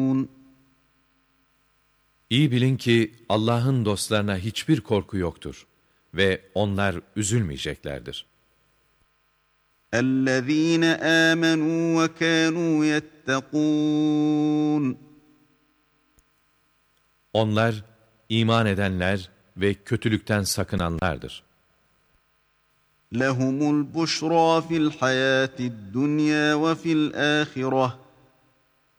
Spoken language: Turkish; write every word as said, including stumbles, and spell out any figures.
İyi bilin ki Allah'ın dostlarına hiçbir korku yoktur ve onlar üzülmeyeceklerdir. اَلَّذ۪ينَ آمَنُوا وَكَانُوا يَتَّقُونَ Onlar iman edenler ve kötülükten sakınanlardır. لَهُمُ الْبُشْرَى فِي الْحَيَاةِ الدُّنْيَا وَفِي الْآخِرَةِ